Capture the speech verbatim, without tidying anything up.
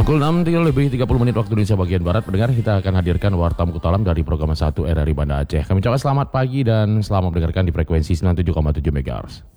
Pukul enam lebih tiga puluh menit waktu Indonesia bagian Barat. Pendengar, kita akan hadirkan Warta Mukotalam dari program satu R R I Banda Aceh. Kami ucapkan selamat pagi dan selamat mendengarkan di frekuensi sembilan puluh tujuh koma tujuh megahertz.